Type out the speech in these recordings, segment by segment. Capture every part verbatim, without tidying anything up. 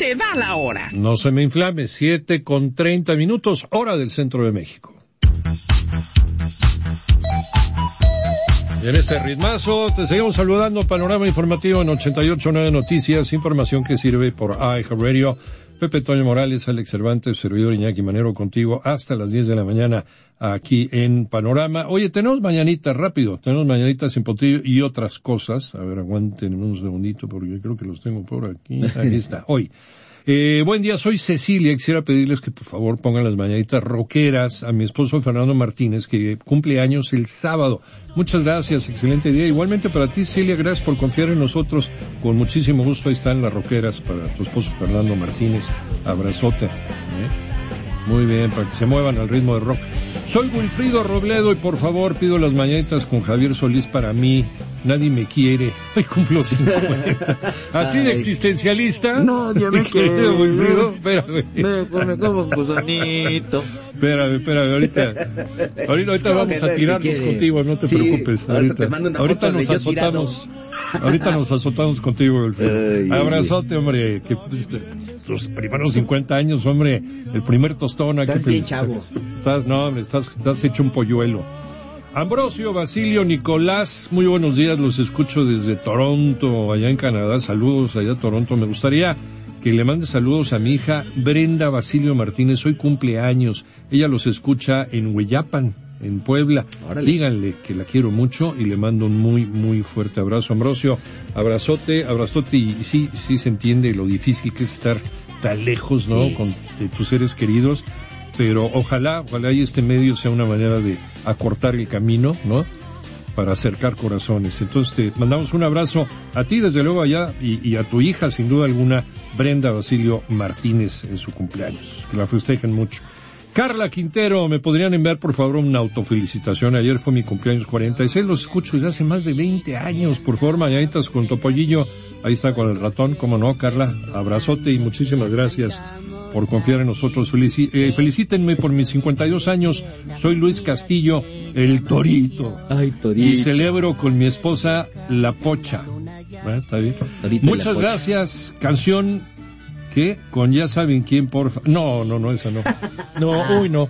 le da la hora. No se me inflame, siete con treinta minutos, hora del centro de México. Y en este ritmazo te seguimos saludando. Panorama informativo en ochenta y ocho punto nueve Noticias, información que sirve por iHeartRadio. Pepe Toño Morales, Alex Cervantes, servidor Iñaki Manero contigo hasta las diez de la mañana aquí en Panorama. Oye, tenemos mañanitas, rápido, tenemos mañanitas en Potrillo y otras cosas. A ver, aguanten un segundito porque creo que los tengo por aquí. Aquí está, hoy. Eh, buen día, soy Cecilia. Quisiera pedirles que por favor pongan las mañanitas rockeras a mi esposo Fernando Martínez, que cumple años el sábado. Muchas gracias, excelente día. Igualmente para ti, Celia, gracias por confiar en nosotros. Con muchísimo gusto, ahí están las rockeras para tu esposo Fernando Martínez. Abrazote. ¿eh? Muy bien, para que se muevan al ritmo de rock. Soy Wilfrido Robledo y por favor pido las mañanitas con Javier Solís para mí. Nadie me quiere. Hoy cumplo cincuenta. Así de existencialista. No, yo me quedo, Wilfrido. Espérame. Me pone como gusanito. Espérame, espérame, ahorita. Ahorita, ahorita vamos a tirarnos contigo, no te sí, preocupes. Ahorita, ahorita, ahorita nos azotamos. Ahorita nos azotamos contigo, Wilfrido. Abrazote, hombre. Que tus primeros cincuenta años, hombre. El primer tostón. Estás bien, chavo. Estás, no, hombre, estás, estás hecho un polluelo. Ambrosio, Basilio, Nicolás, muy buenos días, los escucho desde Toronto, allá en Canadá, saludos allá a Toronto. Me gustaría que le mande saludos a mi hija Brenda Basilio Martínez, hoy cumpleaños, ella los escucha en Hueyapan, en Puebla. Órale. Díganle que la quiero mucho y le mando un muy, muy fuerte abrazo. Ambrosio, abrazote, abrazote, y sí, sí se entiende lo difícil que es estar tan lejos, ¿no?, sí, con de tus seres queridos. Pero ojalá, ojalá y este medio sea una manera de acortar el camino, ¿no?, para acercar corazones. Entonces te mandamos un abrazo a ti, desde luego, allá, y, y a tu hija, sin duda alguna, Brenda Basilio Martínez, en su cumpleaños. Que la festejen mucho. Carla Quintero, ¿me podrían enviar, por favor, una autofelicitación? Ayer fue mi cumpleaños cuarenta y seis, los escucho desde hace más de veinte años. Por favor, mañanitas con Topollillo. Ahí está con el ratón, cómo no, Carla. Abrazote y muchísimas gracias por confiar en nosotros. Felici- eh, felicítenme por mis cincuenta y dos años. Soy Luis Castillo, el Torito. Ay, Torito. Y celebro con mi esposa La Pocha. ¿Eh? ¿Está bien? Torito. Muchas gracias. Canción que con ya saben quién, porfa. No, no, no, esa no. No, uy, no.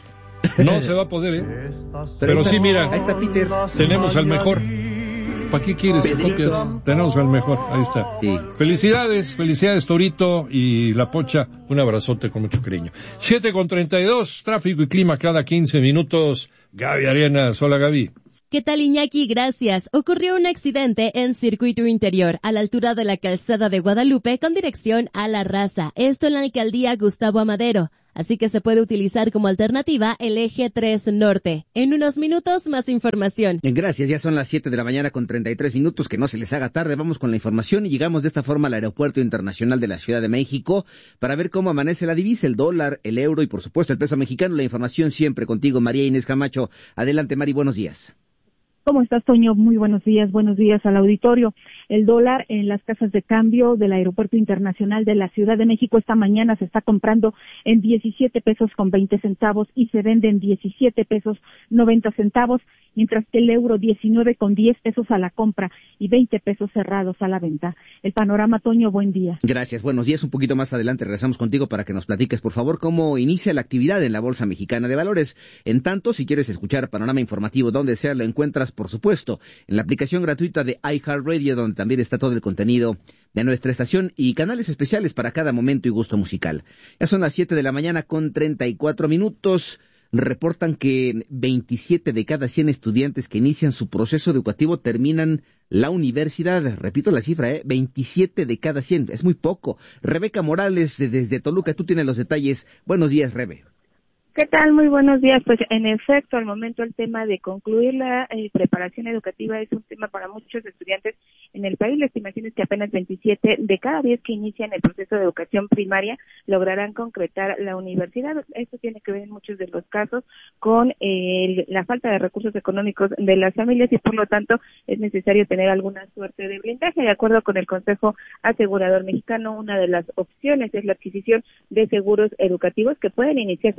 No se va a poder, ¿eh? Pero sí, mira. Ahí está Peter. Tenemos al mejor. ¿Para qué quieres Pedrito. copias? Tenemos al mejor, ahí está. Sí. Felicidades, felicidades Torito y La Pocha, un abrazote con mucho cariño. siete con treinta y dos, tráfico y clima cada quince minutos. Gaby Arenas, hola Gaby. ¿Qué tal, Iñaki? Gracias. Ocurrió un accidente en Circuito Interior, a la altura de la calzada de Guadalupe, con dirección a La Raza. Esto en la alcaldía Gustavo Amadero. Así que se puede utilizar como alternativa el eje tres Norte. En unos minutos, más información. Gracias, ya son las siete de la mañana con treinta y tres minutos, que no se les haga tarde. Vamos con la información y llegamos de esta forma al Aeropuerto Internacional de la Ciudad de México para ver cómo amanece la divisa, el dólar, el euro y por supuesto el peso mexicano. La información siempre contigo, María Inés Camacho. Adelante, Mari, buenos días. ¿Cómo estás, Toño? Muy buenos días, buenos días al auditorio. El dólar en las casas de cambio del Aeropuerto Internacional de la Ciudad de México esta mañana se está comprando en diecisiete pesos con veinte centavos y se vende en diecisiete pesos noventa centavos, mientras que el euro diecinueve con diez pesos a la compra y veinte pesos cerrados a la venta. El panorama, Toño, buen día. Gracias, buenos días. Un poquito más adelante regresamos contigo para que nos platiques, por favor, cómo inicia la actividad en la Bolsa Mexicana de Valores. En tanto, si quieres escuchar Panorama Informativo donde sea, lo encuentras, por supuesto, en la aplicación gratuita de iHeartRadio, donde también está todo el contenido de nuestra estación y canales especiales para cada momento y gusto musical. Ya son las siete de la mañana con treinta y cuatro minutos. Reportan que veintisiete de cada cien estudiantes que inician su proceso educativo terminan la universidad. Repito la cifra, ¿eh? veintisiete de cada cien. Es muy poco. Rebeca Morales, desde Toluca, tú tienes los detalles. Buenos días, Rebe. ¿Qué tal? Muy buenos días. Pues en efecto, al momento el tema de concluir la eh, preparación educativa es un tema para muchos estudiantes en el país. La estimación es que apenas veintisiete de cada diez que inician el proceso de educación primaria lograrán concretar la universidad. Esto tiene que ver en muchos de los casos con eh, la falta de recursos económicos de las familias y por lo tanto es necesario tener alguna suerte de blindaje. De acuerdo con el Consejo Asegurador Mexicano, una de las opciones es la adquisición de seguros educativos que pueden iniciarse prácticamente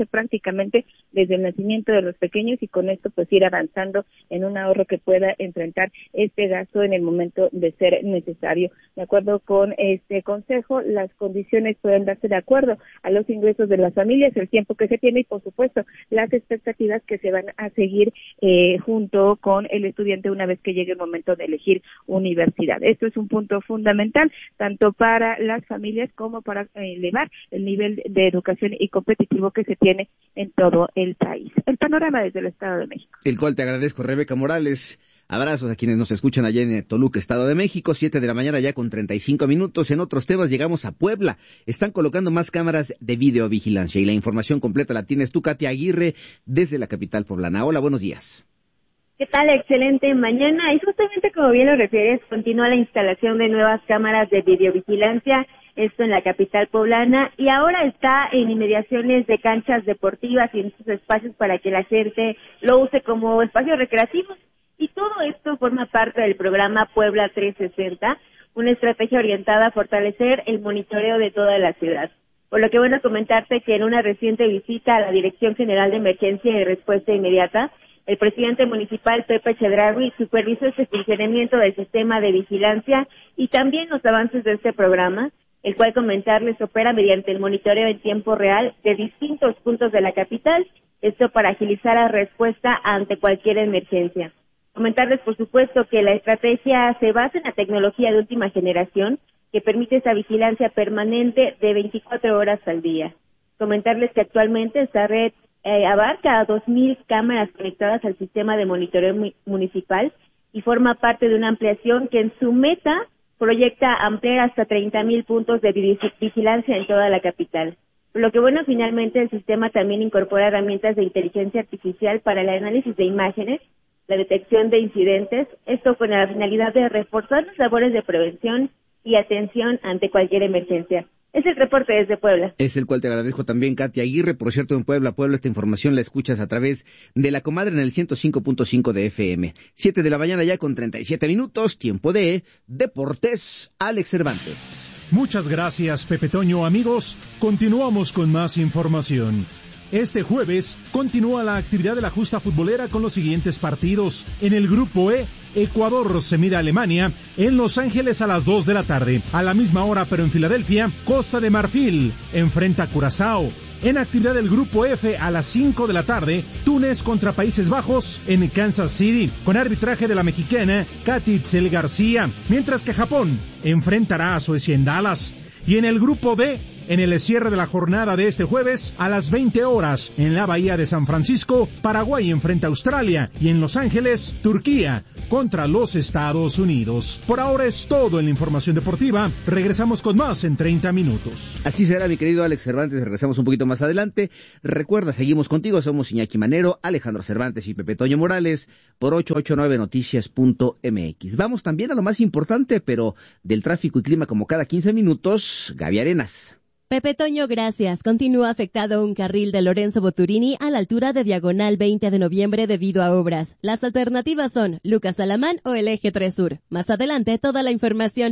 prácticamente desde el nacimiento de los pequeños, y con esto pues ir avanzando en un ahorro que pueda enfrentar este gasto en el momento de ser necesario. De acuerdo con este consejo, las condiciones pueden darse de acuerdo a los ingresos de las familias, el tiempo que se tiene y por supuesto las expectativas que se van a seguir eh, junto con el estudiante una vez que llegue el momento de elegir universidad. Esto es un punto fundamental tanto para las familias como para elevar el nivel de educación y competitivo que se tiene en todo el país. El panorama desde el Estado de México. El cual te agradezco, Rebeca Morales. Abrazos a quienes nos escuchan allá en Toluca, Estado de México, siete de la mañana ya con treinta y cinco minutos. En otros temas llegamos a Puebla. Están colocando más cámaras de videovigilancia y la información completa la tienes tú, Katia Aguirre, desde la capital poblana. Hola, buenos días. ¿Qué tal? Excelente mañana. Y justamente como bien lo refieres, continúa la instalación de nuevas cámaras de videovigilancia, esto en la capital poblana, y ahora está en inmediaciones de canchas deportivas y en estos espacios para que la gente lo use como espacios recreativos. Y todo esto forma parte del programa Puebla trescientos sesenta, una estrategia orientada a fortalecer el monitoreo de toda la ciudad. Por lo que bueno comentarte que en una reciente visita a la Dirección General de Emergencia y Respuesta Inmediata, el presidente municipal Pepe Chedraui supervisó este funcionamiento del sistema de vigilancia y también los avances de este programa, el cual comentarles opera mediante el monitoreo en tiempo real de distintos puntos de la capital, esto para agilizar la respuesta ante cualquier emergencia. Comentarles, por supuesto, que la estrategia se basa en la tecnología de última generación que permite esa vigilancia permanente de veinticuatro horas al día. Comentarles que actualmente esta red eh, abarca a dos mil cámaras conectadas al sistema de monitoreo mu- municipal y forma parte de una ampliación que en su meta proyecta ampliar hasta treinta mil puntos de vigilancia en toda la capital. Por lo que, bueno, finalmente el sistema también incorpora herramientas de inteligencia artificial para el análisis de imágenes, la detección de incidentes, esto con la finalidad de reforzar las labores de prevención y atención ante cualquier emergencia. Es el reporte desde Puebla. Es el cual te agradezco también, Katia Aguirre. Por cierto, en Puebla, Puebla, esta información la escuchas a través de La Comadre en el ciento cinco punto cinco de F M. Siete de la mañana ya con treinta y siete minutos, tiempo de Deportes. Alex Cervantes. Muchas gracias, Pepe Toño. Amigos, continuamos con más información. Este jueves continúa la actividad de la justa futbolera con los siguientes partidos. En el grupo E, Ecuador se mide a Alemania en Los Ángeles a las dos de la tarde. A la misma hora, pero en Filadelfia, Costa de Marfil enfrenta a Curazao. En actividad del grupo F a las cinco de la tarde, Túnez contra Países Bajos en Kansas City, con arbitraje de la mexicana Katy Itzel García, mientras que Japón enfrentará a Suecia en Dallas. Y en el grupo D, en el cierre de la jornada de este jueves, a las veinte horas, en la Bahía de San Francisco, Paraguay enfrenta a Australia, y en Los Ángeles, Turquía contra los Estados Unidos. Por ahora es todo en la información deportiva. Regresamos con más en treinta minutos. Así será, mi querido Alex Cervantes. Regresamos un poquito más adelante. Recuerda, seguimos contigo. Somos Iñaki Manero, Alejandro Cervantes y Pepe Toño Morales por ochocientos ochenta y nueve noticias punto m x. Vamos también a lo más importante, pero del tráfico y clima como cada quince minutos. Gaby Arenas. Pepe Toño, gracias. Continúa afectado un carril de Lorenzo Boturini a la altura de Diagonal veinte de noviembre debido a obras. Las alternativas son Lucas Alamán o el Eje tres Sur. Más adelante, toda la información.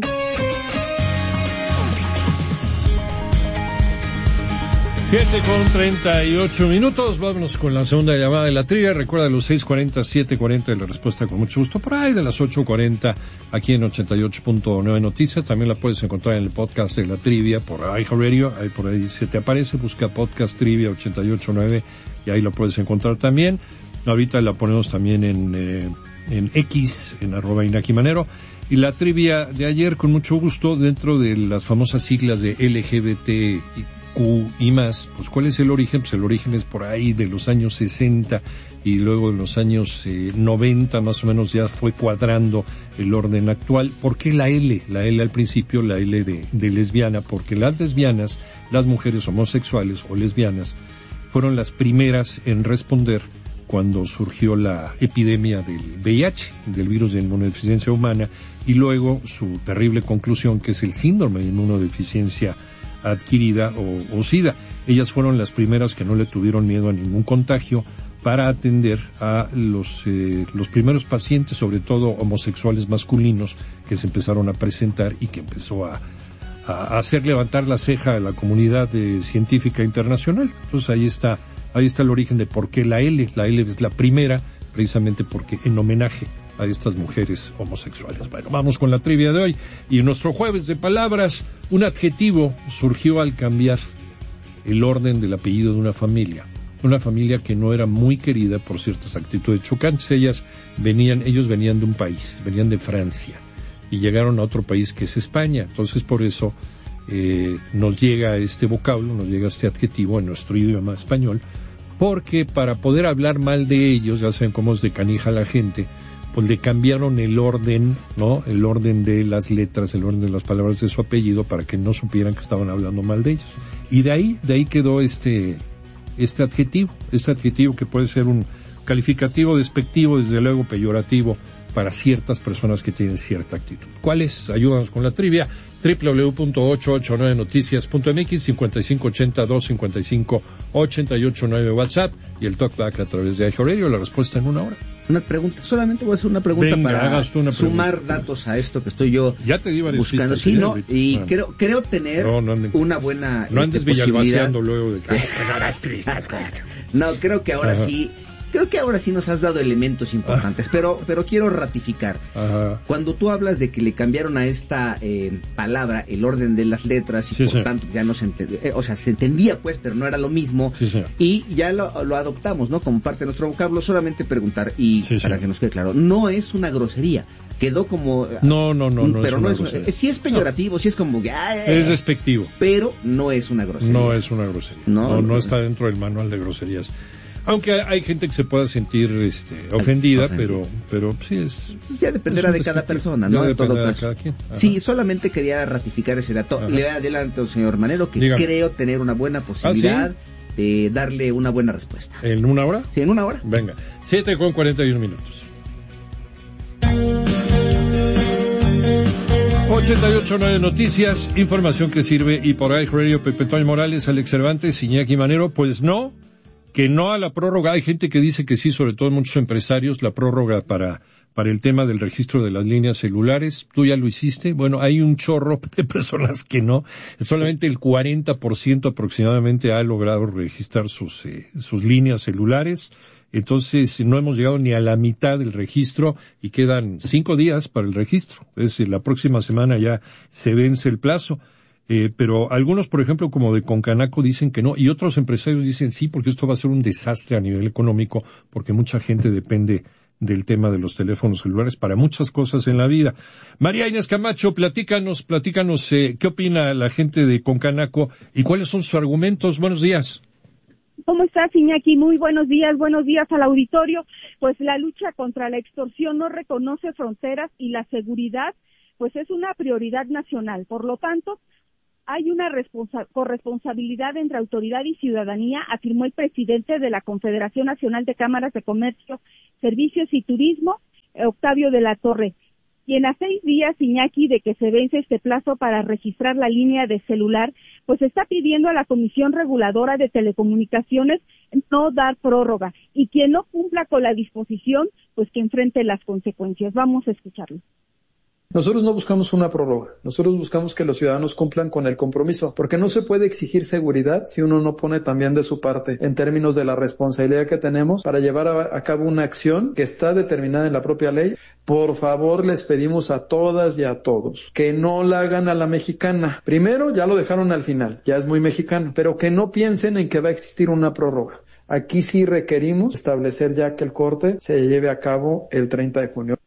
siete con treinta y ocho minutos, vámonos con la segunda llamada de la trivia. Recuerda los seis cuarenta, siete cuarenta de la respuesta con mucho gusto. Por ahí de las ocho cuarenta aquí en ochenta y ocho punto nueve Noticias. También la puedes encontrar en el podcast de la trivia por iHeartRadio. Ahí por ahí se te aparece, busca podcast trivia ochenta y ocho nueve y ahí lo puedes encontrar también. Ahorita la ponemos también en, eh, en X, en arroba Iñaki Manero. Y la trivia de ayer con mucho gusto dentro de las famosas siglas de L G B T Q y más, pues ¿cuál es el origen? Pues el origen es por ahí de los años sesenta y luego en los años eh, noventa más o menos ya fue cuadrando el orden actual. ¿Por qué la L? La L al principio, la L de, de lesbiana, porque las lesbianas, las mujeres homosexuales o lesbianas, fueron las primeras en responder cuando surgió la epidemia del V I H, del virus de inmunodeficiencia humana, y luego su terrible conclusión, que es el síndrome de inmunodeficiencia adquirida o, o SIDA. Ellas fueron las primeras que no le tuvieron miedo a ningún contagio para atender a los eh, los primeros pacientes, sobre todo homosexuales masculinos, que se empezaron a presentar y que empezó a, a hacer levantar la ceja a la comunidad eh, científica internacional. Entonces ahí está ahí está el origen de por qué la L. La L es la primera, precisamente porque en homenaje a estas mujeres homosexuales. Bueno, vamos con la trivia de hoy. Y en nuestro jueves de palabras, un adjetivo surgió al cambiar el orden del apellido de una familia. Una familia que no era muy querida por ciertas actitudes chocantes. Ellas venían, ellos venían de un país, venían de Francia, y llegaron a otro país que es España. Entonces, por eso eh, nos llega este vocablo, nos llega este adjetivo en nuestro idioma español, porque para poder hablar mal de ellos, ya saben cómo es de canija la gente, pues le cambiaron el orden, ¿no? El orden de las letras, el orden de las palabras de su apellido para que no supieran que estaban hablando mal de ellos. Y de ahí, de ahí quedó este, este adjetivo, este adjetivo que puede ser un calificativo despectivo, desde luego peyorativo, para ciertas personas que tienen cierta actitud. ¿Cuál es? Ayúdanos con la trivia. doble u doble u doble u punto ocho ocho nueve noticias punto m x, cincuenta y cinco ochenta dos cincuenta y cinco ochenta y ocho nueve WhatsApp, y el talkback a través de iHeartRadio. La respuesta en una hora. Una pregunta, solamente voy a hacer una pregunta. Venga, para una sumar pregunta. Datos a esto que estoy yo ya te di buscando. Sí, no, y bueno, creo, creo tener no, no anden, una buena no andes este, posibilidad. Luego de que... no, creo que ahora Ajá. sí... Creo que ahora sí nos has dado elementos importantes, pero pero quiero ratificar. Ajá. Cuando tú hablas de que le cambiaron a esta eh, palabra el orden de las letras y sí, por sí. tanto ya no se entendía, eh, o sea, se entendía pues, pero no era lo mismo, sí, sí. y ya lo, lo adoptamos, ¿no? Como parte de nuestro vocablo. Solamente preguntar, y sí, para sí. que nos quede claro, no es una grosería. Quedó como... No, no, no, no pero es no una es, sí es peyorativo, no. sí es como... Ah, es despectivo. Pero no es una grosería. No es una grosería. No, no, no, no está dentro del manual de groserías. Aunque hay gente que se pueda sentir este, ofendida, ofendida, pero pero sí es... Ya dependerá es de cada persona, ¿no? En todo caso. De cada quien. Sí, solamente quería ratificar ese dato. Ajá. Le adelanto al señor Manero que Dígame. creo tener una buena posibilidad ¿Ah, sí? de darle una buena respuesta. ¿En una hora? Sí, en una hora. Venga, siete con cuarenta y un minutos. ochenta y ocho punto nueve Noticias, información que sirve, y por ahí Radio Pepe Toño Morales, Alex Cervantes, Iñaki Manero. Pues no, que no a la prórroga. Hay gente que dice que sí, sobre todo muchos empresarios, la prórroga para para el tema del registro de las líneas celulares. ¿Tú ya lo hiciste? Bueno, hay un chorro de personas que no. Solamente el cuarenta por ciento aproximadamente ha logrado registrar sus eh, sus líneas celulares. Entonces no hemos llegado ni a la mitad del registro y quedan cinco días para el registro. Es decir, la próxima semana ya se vence el plazo. Eh, pero algunos, por ejemplo, como de Concanaco, dicen que no, y otros empresarios dicen sí, porque esto va a ser un desastre a nivel económico, porque mucha gente depende del tema de los teléfonos celulares para muchas cosas en la vida. María Inés Camacho, platícanos, platícanos, eh, ¿qué opina la gente de Concanaco y cuáles son sus argumentos? Buenos días. ¿Cómo estás, Iñaki? Muy buenos días, buenos días al auditorio. Pues la lucha contra la extorsión no reconoce fronteras y la seguridad, pues es una prioridad nacional. Por lo tanto, hay una responsa- corresponsabilidad entre autoridad y ciudadanía, afirmó el presidente de la Confederación Nacional de Cámaras de Comercio, Servicios y Turismo, Octavio de la Torre, quien a seis días, Iñaki, de que se vence este plazo para registrar la línea de celular, pues está pidiendo a la Comisión Reguladora de Telecomunicaciones no dar prórroga, y quien no cumpla con la disposición, pues que enfrente las consecuencias. Vamos a escucharlo. Nosotros no buscamos una prórroga, nosotros buscamos que los ciudadanos cumplan con el compromiso, porque no se puede exigir seguridad si uno no pone también de su parte en términos de la responsabilidad que tenemos para llevar a, a cabo una acción que está determinada en la propia ley. Por favor, les pedimos a todas y a todos que no la hagan a la mexicana. Primero, ya lo dejaron al final, ya es muy mexicano, pero que no piensen en que va a existir una prórroga. Aquí sí requerimos establecer ya que el corte se lleve a cabo el treinta de junio.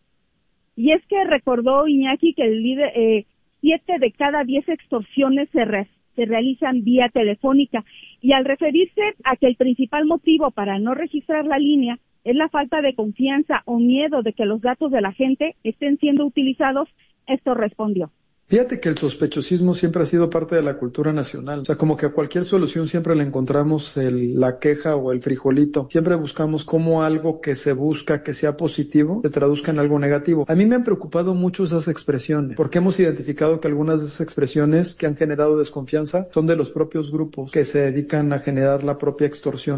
Y es que recordó Iñaki que el líder, eh, siete de cada diez extorsiones se, re, se realizan vía telefónica, y al referirse a que el principal motivo para no registrar la línea es la falta de confianza o miedo de que los datos de la gente estén siendo utilizados, esto respondió. Fíjate que el sospechosismo siempre ha sido parte de la cultura nacional. O sea, como que a cualquier solución siempre le encontramos el, la queja o el frijolito. Siempre buscamos cómo algo que se busca que sea positivo se traduzca en algo negativo. A mí me han preocupado mucho esas expresiones, porque hemos identificado que algunas de esas expresiones que han generado desconfianza son de los propios grupos que se dedican a generar la propia extorsión.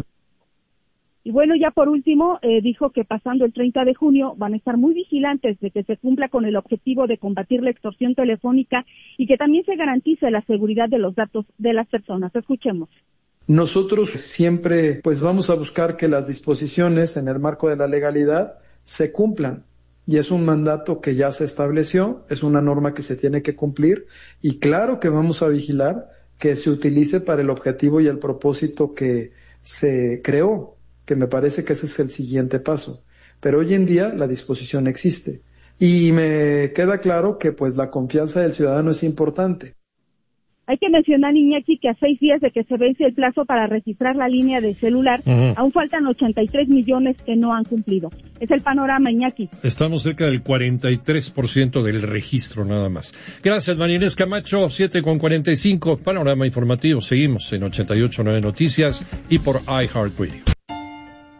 Y bueno, ya por último, eh, dijo que pasando el treinta de junio van a estar muy vigilantes de que se cumpla con el objetivo de combatir la extorsión telefónica y que también se garantice la seguridad de los datos de las personas. Escuchemos. Nosotros siempre pues vamos a buscar que las disposiciones en el marco de la legalidad se cumplan. Y es un mandato que ya se estableció, es una norma que se tiene que cumplir y claro que vamos a vigilar que se utilice para el objetivo y el propósito que se creó, que me parece que ese es el siguiente paso. Pero hoy en día la disposición existe y me queda claro que pues la confianza del ciudadano es importante. Hay que mencionar, Iñaki, que a seis días de que se vence el plazo para registrar la línea de celular, uh-huh. aún faltan ochenta y tres millones que no han cumplido. Es el panorama, Iñaki. Estamos cerca del cuarenta y tres por ciento del registro nada más. Gracias, María Inés Camacho, siete con cuarenta y cinco, panorama informativo. Seguimos en ochenta y ocho punto nueve Noticias y por iHeartRadio.